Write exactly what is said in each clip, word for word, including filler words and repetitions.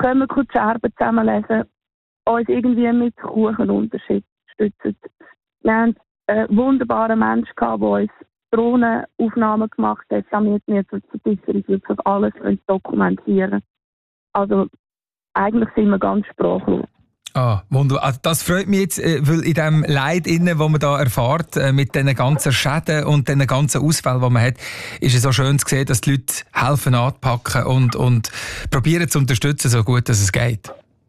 können wir kurz Scherben zusammenlesen, uns irgendwie mit Kuchen unterstützen. Wir haben einen wunderbaren Menschen gehabt, der uns Drohnenaufnahmen gemacht hat, damit wir zur Versicherung wirklich alles dokumentieren können. Also eigentlich sind wir ganz sprachlos. Ah, wunderbar. Also das freut mich jetzt, weil in dem Leid, das man da erfährt, mit diesen ganzen Schäden und diesen ganzen Ausfällen, die man hat, ist es so schön zu sehen, dass die Leute helfen anpacken und, und probieren zu unterstützen, so gut dass es geht.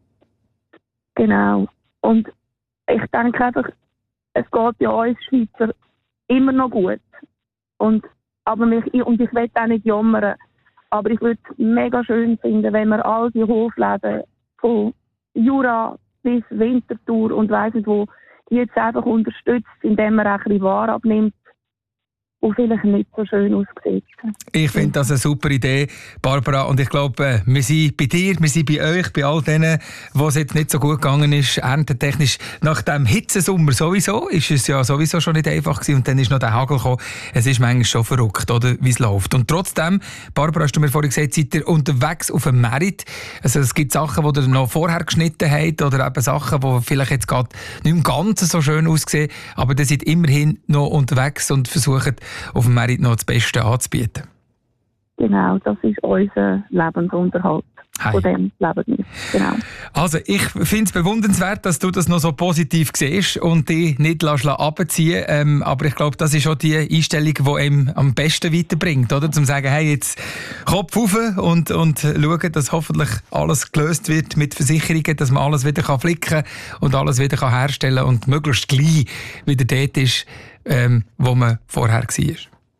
Genau. Und ich denke einfach, es geht ja uns Schweizer immer noch gut. Und, aber mich, und ich will auch nicht jammern, aber ich würde es mega schön finden, wenn wir all die Hofläden von Jura bis Winterthur und weiss nicht wo, die jetzt einfach unterstützt, indem man auch ein bisschen Ware abnimmt, die vielleicht nicht so schön aussieht. Ich finde das eine super Idee, Barbara, und ich glaube, wir sind bei dir, wir sind bei euch, bei all denen, wo es jetzt nicht so gut gegangen ist, erntetechnisch. Nach dem Hitzesommer sowieso, ist es ja sowieso schon nicht einfach gewesen und dann ist noch der Hagel gekommen. Es ist manchmal schon verrückt, oder, wie es läuft. Und trotzdem, Barbara, hast du mir vorhin gesagt, seid ihr unterwegs auf dem Merit. Also es gibt Sachen, die ihr noch vorher geschnitten habt oder eben Sachen, die vielleicht jetzt gerade nicht im Ganzen so schön aussehen, aber ihr seid immerhin noch unterwegs und versucht, auf dem Merit noch das Beste anzubieten. Genau, das ist unser Lebensunterhalt. Hey. Von dem leben wir. Genau. Also, ich finde es bewundernswert, dass du das noch so positiv siehst und dich nicht runterziehen lässt. Ähm, aber ich glaube, das ist auch die Einstellung, die einem am besten weiterbringt, oder? Zum sagen, hey, jetzt Kopf auf und, und schauen, dass hoffentlich alles gelöst wird mit Versicherungen, dass man alles wieder flicken kann und alles wieder herstellen kann und möglichst gleich wieder dort ist, ähm, wo man vorher war.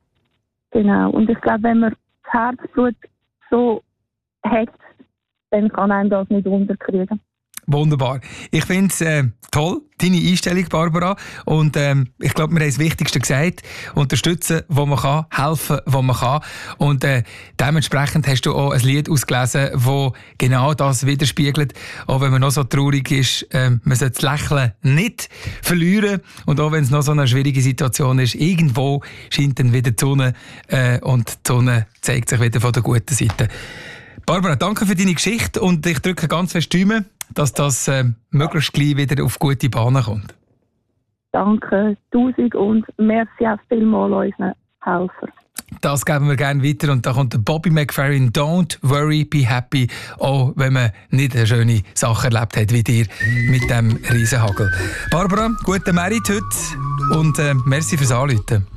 Genau. Und ich glaube, wenn man das Herzblut so hat, dann kann einem das nicht unterkriegen. Wunderbar. Ich finde es äh, toll, deine Einstellung, Barbara. Und ähm, ich glaube, wir haben das Wichtigste gesagt. Unterstützen, wo man kann, helfen, wo man kann. Und äh, dementsprechend hast du auch ein Lied ausgelesen, das genau das widerspiegelt. Auch wenn man noch so traurig ist, äh, man sollte das Lächeln nicht verlieren. Und auch wenn es noch so eine schwierige Situation ist, irgendwo scheint dann wieder die Sonne äh, und die Sonne zeigt sich wieder von der guten Seite. Barbara, danke für deine Geschichte und ich drücke ganz fest die Daumen, dass das äh, möglichst gleich wieder auf gute Bahnen kommt. Danke, tausend und merci auch vielmals unseren Helfern. Das geben wir gerne weiter und da kommt der Bobby McFerrin, Don't Worry, Be Happy, auch wenn man nicht eine schöne Sache erlebt hat wie dir mit dem Riesenhagel. Barbara, guten Merit heute und äh, merci fürs Anrufen.